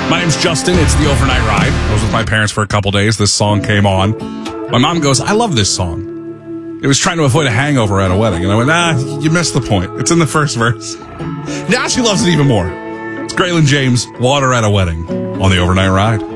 My name's Justin. It's the Overnight Ride. I was with my parents for a couple days. This song came on. My mom goes, I love this song. It was trying to avoid a hangover at a wedding. And I went, you missed the point. It's in the first verse. Now she loves it even more. It's Graylin James, Water at a Wedding on the Overnight Ride.